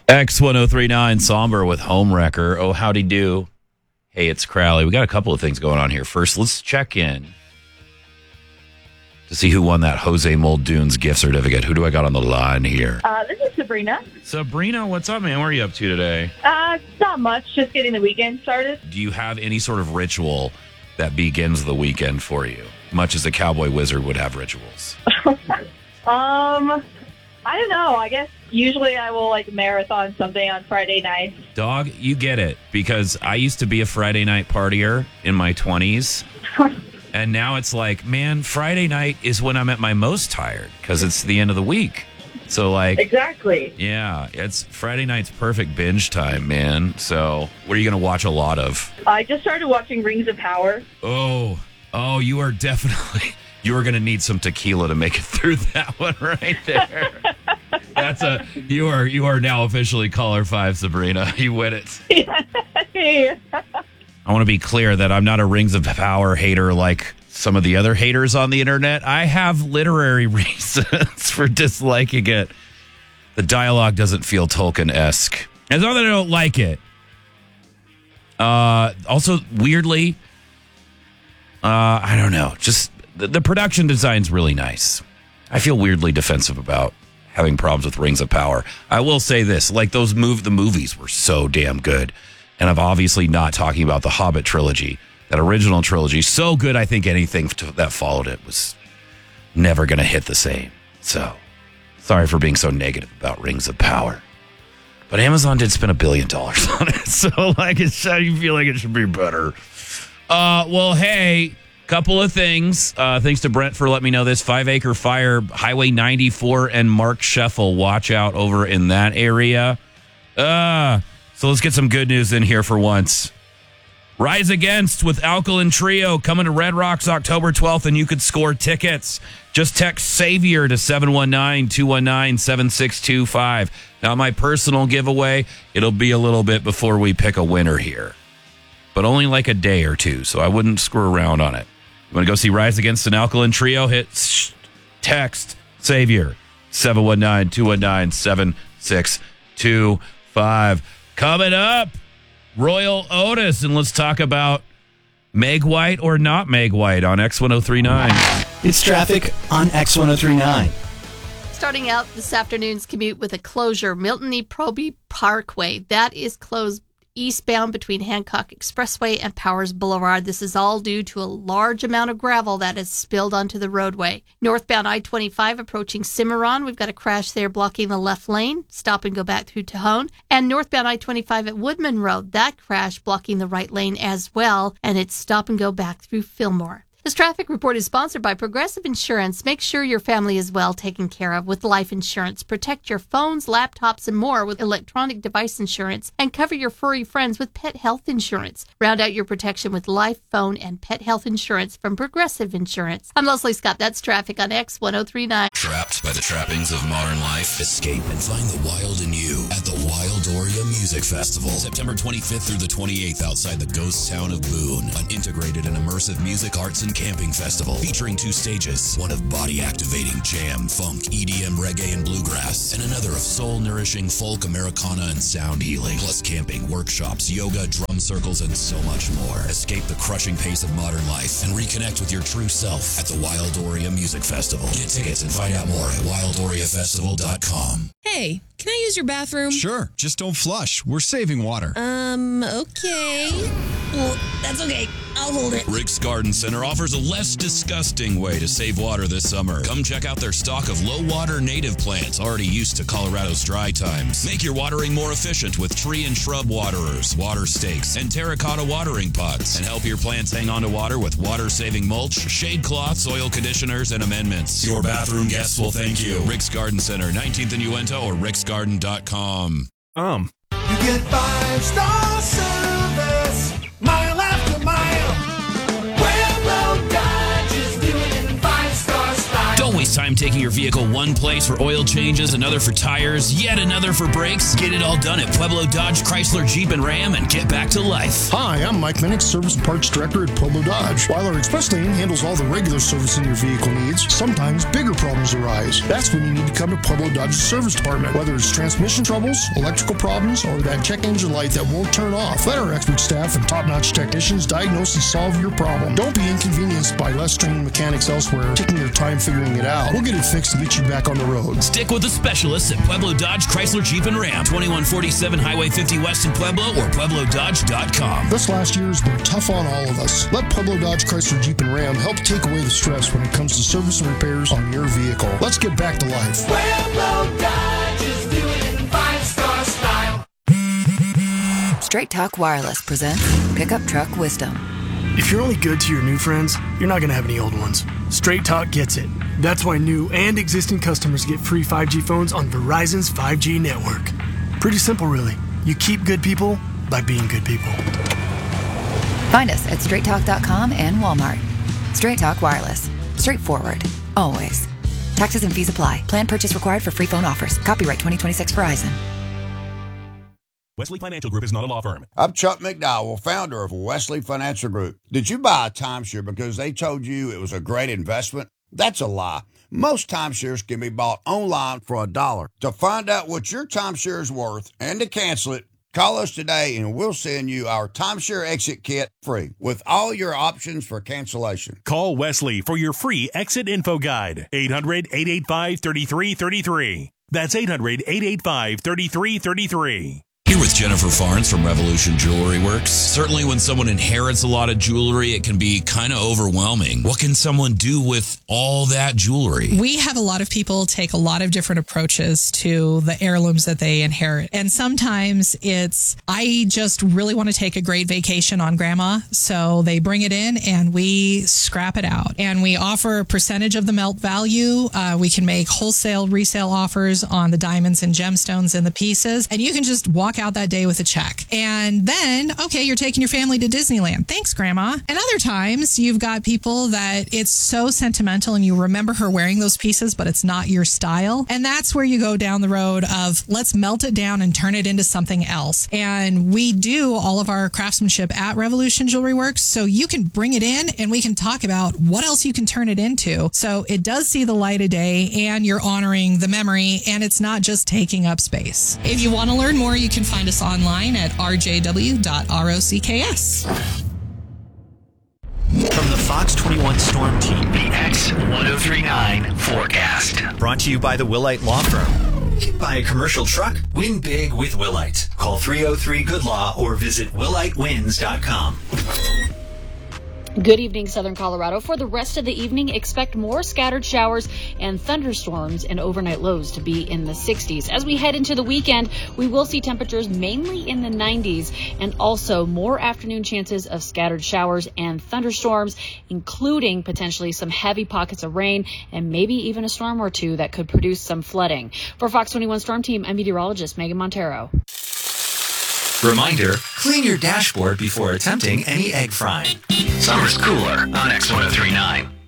X1039 Somber with Homewrecker. Oh, howdy do. Hey, it's Crowley. We got a couple of things going on here. First, let's check in to see who won that Jose Muldoon's gift certificate. Who do I got on the line here? This is Sabrina. Sabrina, what's up, man? What are you up to today? Not much. Just getting the weekend started. Do you have any sort of ritual that begins the weekend for you? Much as a cowboy wizard would have rituals. I don't know. I guess usually I will marathon something on Friday night. Dog, you get it. Because I used to be a Friday night partier in my 20s. And now it's like, man, Friday night is when I'm at my most tired because it's the end of the week. So Exactly. Yeah, it's Friday night's perfect binge time, man. So what are you going to watch a lot of? I just started watching Rings of Power. Oh, you are definitely... You are going to need some tequila to make it through that one right there. You are now officially caller 5, Sabrina. You win it. Yeah. I want to be clear that I'm not a Rings of Power hater like some of the other haters on the internet. I have literary reasons for disliking it. The dialogue doesn't feel Tolkien-esque. It's not that I don't like it. Also, weirdly, I don't know, just... The production design's really nice. I feel weirdly defensive about having problems with Rings of Power. I will say this, the movies were so damn good. And I'm obviously not talking about the Hobbit trilogy. That original trilogy, so good I think anything that followed it was never going to hit the same. So, sorry for being so negative about Rings of Power. But Amazon did spend $1 billion on it. So, you feel like it should be better. Well, hey... Couple of things. Thanks to Brent for letting me know this. 5 Acre Fire, Highway 94 and Mark Scheffel. Watch out over in that area. So let's get some good news in here for once. Rise Against with Alkaline Trio coming to Red Rocks October 12th, and you could score tickets. Just text Savior to 719-219-7625. Now, my personal giveaway, it'll be a little bit before we pick a winner here. But only like a day or two, so I wouldn't screw around on it. You want to go see Rise Against an Alkaline Trio? Hit text Savior 719-219-7625. Coming up, Royal Otis, and let's talk about Meg White or not Meg White on X1039. It's traffic on X1039. Starting out this afternoon's commute with a closure, Milton E. Proby Parkway. That is closed eastbound between Hancock Expressway and Powers Boulevard. This is all due to a large amount of gravel that has spilled onto the roadway. Northbound I-25 approaching Cimarron. We've got a crash there blocking the left lane. Stop and go back through Tejon. And northbound I-25 at Woodman Road. That crash blocking the right lane as well. And it's stop and go back through Fillmore. This traffic report is sponsored by Progressive Insurance. Make sure your family is well taken care of with life insurance. Protect your phones, laptops, and more with electronic device insurance, and cover your furry friends with pet health insurance. Round out your protection with life, phone, and pet health insurance from Progressive Insurance. I'm Leslie Scott. That's traffic on X1039. Trapped by the trappings of modern life? Escape and find the wild in you at the Wildoria Music Festival. September 25th through the 28th outside the ghost town of Boone. An integrated and immersive music, arts, and camping festival featuring 2 stages, one of body-activating jam, funk, EDM, reggae, and bluegrass, and another of soul-nourishing folk, Americana, and sound healing, plus camping, workshops, yoga, drum circles, and so much more. Escape the crushing pace of modern life and reconnect with your true self at the Wildoria Music Festival. Get tickets and find out more at wildoriafestival.com. Hey, can I use your bathroom? Sure, just don't flush. We're saving water. Okay. Well, that's okay. I'll hold it. Rick's Garden Center offers a less disgusting way to save water this summer. Come check out their stock of low-water native plants already used to Colorado's dry times. Make your watering more efficient with tree and shrub waterers, water stakes, and terracotta watering pots. And help your plants hang on to water with water-saving mulch, shade cloths, oil conditioners, and amendments. Your bathroom guests will thank you. Rick's Garden Center, 19th and Uinta, or ricksgarden.com. You get 5-star service, mile after mile. Railroad Dodge is doing it in 5-star style. Don't waste Time taking your vehicle one place for oil changes, another for tires, yet another for brakes? Get it all done at Pueblo Dodge, Chrysler, Jeep, and Ram and get back to life. Hi, I'm Mike Minnick, Service and Parts Director at Pueblo Dodge. While our Express Lane handles all the regular servicing your vehicle needs, sometimes bigger problems arise. That's when you need to come to Pueblo Dodge's service department. Whether it's transmission troubles, electrical problems, or that check engine light that won't turn off, let our expert staff and top-notch technicians diagnose and solve your problem. Don't be inconvenienced by less trained mechanics elsewhere taking your time figuring it out. We'll get it fixed and get you back on the road. Stick with the specialists at Pueblo Dodge, Chrysler, Jeep, and Ram. 2147 Highway 50 West in Pueblo or PuebloDodge.com. This last year has been tough on all of us. Let Pueblo Dodge, Chrysler, Jeep, and Ram help take away the stress when it comes to service and repairs on your vehicle. Let's get back to life. Pueblo Dodge is doing it in 5-star style. Straight Talk Wireless presents Pickup Truck Wisdom. If you're only good to your new friends, you're not going to have any old ones. Straight Talk gets it. That's why new and existing customers get free 5G phones on Verizon's 5G network. Pretty simple, really. You keep good people by being good people. Find us at straighttalk.com and Walmart. Straight Talk Wireless. Straightforward. Always. Taxes and fees apply. Plan purchase required for free phone offers. Copyright 2026 Verizon. Wesley Financial Group is not a law firm. I'm Chuck McDowell, founder of Wesley Financial Group. Did you buy a timeshare because they told you it was a great investment? That's a lie. Most timeshares can be bought online for $1. To find out what your timeshare is worth and to cancel it, call us today and we'll send you our timeshare exit kit free with all your options for cancellation. Call Wesley for your free exit info guide. 800-885-3333. That's 800-885-3333. Here with Jennifer Farnes from Revolution Jewelry Works. Certainly when someone inherits a lot of jewelry, it can be kind of overwhelming. What can someone do with all that jewelry? We have a lot of people take a lot of different approaches to the heirlooms that they inherit. And sometimes it's, I just really want to take a great vacation on grandma. So they bring it in and we scrap it out. And we offer a percentage of the melt value. We can make wholesale resale offers on the diamonds and gemstones and the pieces. And you can just walk out that day with a check. And then, okay, you're taking your family to Disneyland. Thanks, Grandma. And other times you've got people that it's so sentimental and you remember her wearing those pieces, but it's not your style. And that's where you go down the road of let's melt it down and turn it into something else. And we do all of our craftsmanship at Revolution Jewelry Works. So you can bring it in and we can talk about what else you can turn it into. So it does see the light of day and you're honoring the memory and it's not just taking up space. If you want to learn more, you can find us online at rjw.rocks. From the Fox 21 Storm Team, the X1039 forecast. Brought to you by the Willite Law Firm. Buy a commercial truck, win big with Willite. Call 303-GOOD-LAW or visit willitewins.com. Good evening, Southern Colorado. For the rest of the evening, expect more scattered showers and thunderstorms and overnight lows to be in the 60s. As we head into the weekend, we will see temperatures mainly in the 90s and also more afternoon chances of scattered showers and thunderstorms, including potentially some heavy pockets of rain and maybe even a storm or two that could produce some flooding. For Fox 21 Storm Team, I'm meteorologist Megan Montero. Reminder, clean your dashboard before attempting any egg frying. Summer's cooler on X1039.